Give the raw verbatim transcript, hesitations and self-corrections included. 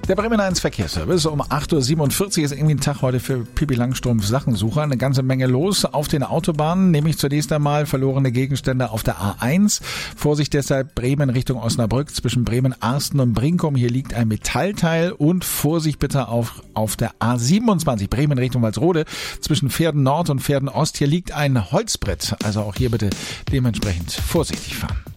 Der Bremen eins Verkehrsservice um acht Uhr siebenundvierzig ist irgendwie ein Tag heute für Pippi Langstrumpf Sachensucher. Eine ganze Menge los auf den Autobahnen, nämlich zunächst einmal verlorene Gegenstände auf der A eins. Vorsicht deshalb Bremen Richtung Osnabrück zwischen Bremen-Arsten und Brinkum. Hier liegt ein Metallteil und Vorsicht bitte auf, auf der A siebenundzwanzig Bremen Richtung Walsrode zwischen Pferden Nord und Pferden Ost. Hier liegt ein Holzbrett, also auch hier bitte dementsprechend vorsichtig fahren.